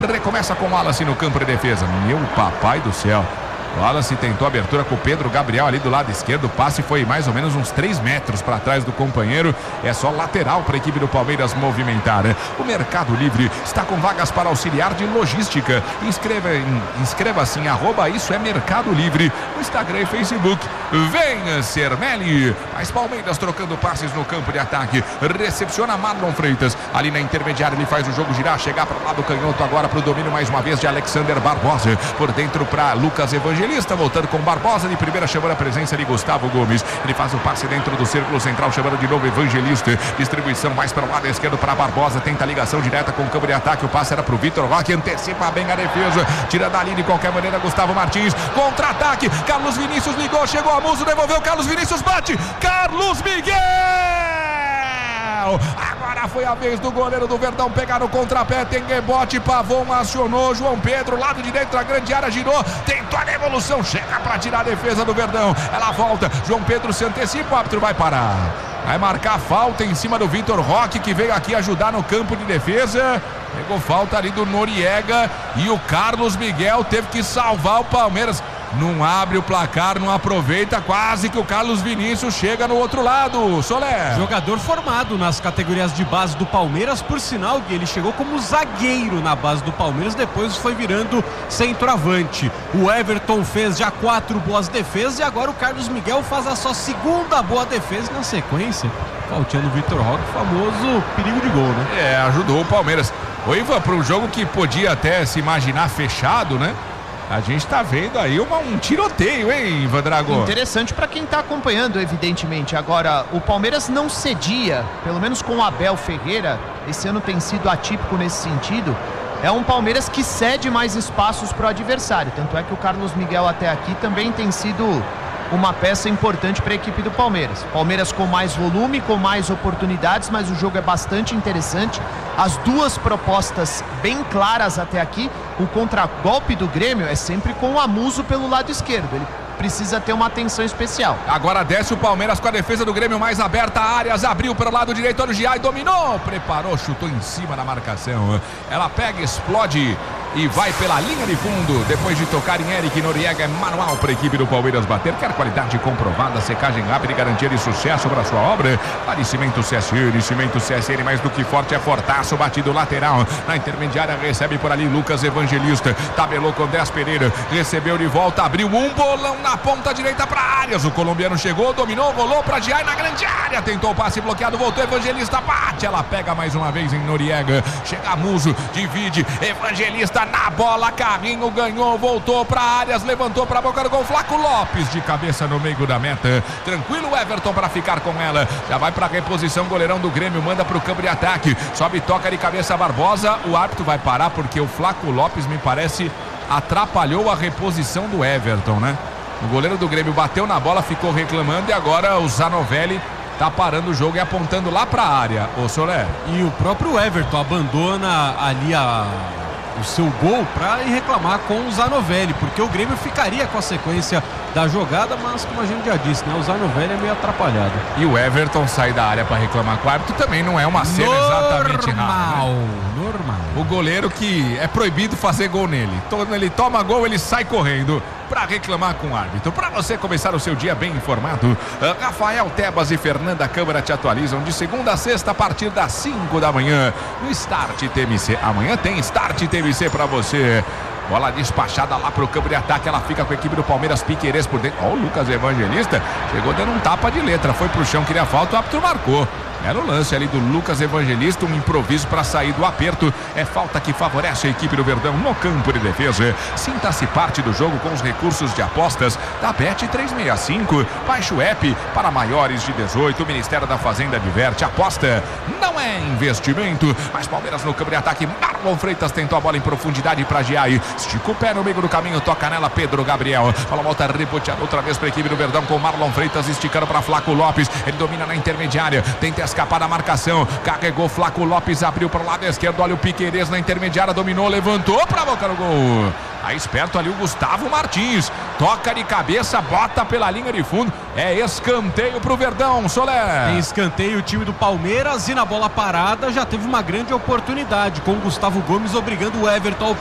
Recomeça com o Wallace no campo de defesa. Meu papai do céu. O Wallace tentou abertura com o Pedro Gabriel ali do lado esquerdo. O passe foi mais ou menos uns 3 metros para trás do companheiro. É só lateral para a equipe do Palmeiras movimentar. O Mercado Livre está com vagas para auxiliar de logística. Inscreva-se em @isso é Mercado Livre no Instagram e Facebook. Venha ser Meli. As Palmeiras trocando passes no campo de ataque. Recepciona Marlon Freitas. Ali na intermediária ele faz o jogo girar. Chegar para o lado canhoto agora para o domínio mais uma vez de Alexander Barbosa. Por dentro para Lucas Evangelista. Voltando com Barbosa de primeira, chamando a presença de Gustavo Gomes. Ele faz o passe dentro do círculo central, chamando de novo Evangelista. Distribuição mais para o lado esquerdo para Barbosa. Tenta a ligação direta com o campo de ataque. O passe era para o Vitor Roque. Antecipa bem a defesa. Tira dali de qualquer maneira Gustavo Martins. Contra-ataque. Carlos Vinícius ligou. Chegou a Muso. Devolveu. Carlos Vinícius bate. Carlos Miguel. Agora foi a vez do goleiro do Verdão pegar no contrapé. Tem rebote, Pavon acionou. João Pedro, lado direito da grande área, girou. Tentou a devolução, chega para tirar a defesa do Verdão. Ela volta, João Pedro se antecipa, o árbitro vai parar. Vai marcar falta em cima do Vitor Roque, que veio aqui ajudar no campo de defesa. Pegou falta ali do Noriega. E o Carlos Miguel teve que salvar o Palmeiras. Não abre o placar, não aproveita. Quase que o Carlos Vinícius chega no outro lado. Soler. Jogador formado nas categorias de base do Palmeiras. Por sinal, que ele chegou como zagueiro na base do Palmeiras. Depois foi virando centroavante. O Everton fez já 4 boas defesas. E agora o Carlos Miguel faz a sua segunda boa defesa. Na sequência, falteando o Vitor Roque, famoso perigo de gol, né? Ajudou o Palmeiras. O Ivan, para um jogo que podia até se imaginar fechado, né? A gente tá vendo aí um tiroteio, hein, Ivan Drago? Interessante para quem tá acompanhando, evidentemente. Agora, o Palmeiras não cedia, pelo menos com o Abel Ferreira. Esse ano tem sido atípico nesse sentido. É um Palmeiras que cede mais espaços para o adversário. Tanto é que o Carlos Miguel até aqui também tem sido uma peça importante para a equipe do Palmeiras. Palmeiras com mais volume, com mais oportunidades, mas o jogo é bastante interessante. As duas propostas bem claras até aqui. O contragolpe do Grêmio é sempre com o Amuso pelo lado esquerdo. Ele precisa ter uma atenção especial. Agora desce o Palmeiras com a defesa do Grêmio mais aberta. Arias abriu para o lado direito, olha o Giai, dominou, preparou, chutou em cima da marcação. Ela pega, explode e vai pela linha de fundo. Depois de tocar em Eric Noriega, é manual para a equipe do Palmeiras bater. Quer qualidade comprovada, secagem rápida e garantia de sucesso para sua obra? Vale Cimento CSN, Cimento CSN mais do que forte, é fortaço, batido lateral. Na intermediária recebe por ali Lucas Evangelista. Tabelou com 10 Pereira, recebeu de volta, abriu um bolão na ponta direita para Arias. O colombiano chegou, dominou, rolou para Giai na grande área. Tentou o passe bloqueado, voltou Evangelista, bate. Ela pega mais uma vez em Noriega. Chega Muso, divide, Evangelista na bola, Carrinho ganhou, voltou para Arias, levantou para a boca do gol. Flaco Lopes de cabeça no meio da meta. Tranquilo Everton para ficar com ela. Já vai para a reposição, goleirão do Grêmio, manda para o campo de ataque. Sobe, toca de cabeça Barbosa. O árbitro vai parar porque o Flaco Lopes, me parece, atrapalhou a reposição do Everton, né? O goleiro do Grêmio bateu na bola, ficou reclamando e agora o Zanovelli tá parando o jogo e apontando lá para a área. Ô Soler. E o próprio Everton abandona ali o seu gol para ir reclamar com o Zanovelli, porque o Grêmio ficaria com a sequência da jogada, mas como a gente já disse, né, o Zanovelli é meio atrapalhado. E o Everton sai da área para reclamar com o árbitro também não é uma cena exatamente rara, né? Normal. O goleiro que é proibido fazer gol nele. Quando ele toma gol, ele sai correndo para reclamar com o árbitro. Para você começar o seu dia bem informado, Rafael Tebas e Fernanda Câmara te atualizam de segunda a sexta a partir das 5 da manhã no Start TMC. Amanhã tem Start TMC para você. Bola despachada lá pro campo de ataque. Ela fica com a equipe do Palmeiras. Piquerez por dentro. Ó, o Lucas Evangelista chegou dando um tapa de letra. Foi pro chão, queria falta, o árbitro marcou. Era o lance ali do Lucas Evangelista, um improviso para sair do aperto. É falta que favorece a equipe do Verdão no campo de defesa. Sinta-se parte do jogo com os recursos de apostas da Bet365. Baixe o app para maiores de 18. O Ministério da Fazenda adverte. Aposta não é investimento. Mas Palmeiras no campo de ataque. Marlon Freitas tentou a bola em profundidade para Giai. Estica o pé no meio do caminho, toca nela Pedro Gabriel. Bola volta reboteada outra vez para a equipe do Verdão com Marlon Freitas esticando para Flaco Lopes. Ele domina na intermediária. Tenta escapar da marcação. Carregou Flaco Lopes, abriu para o lado esquerdo. Olha o Piquerez na intermediária, dominou, levantou para boca no gol. Tá esperto ali o Gustavo Martins. Toca de cabeça, bota pela linha de fundo. É escanteio pro Verdão, Soler. Tem escanteio o time do Palmeiras e na bola parada já teve uma grande oportunidade com o Gustavo Gomes obrigando o Everton ao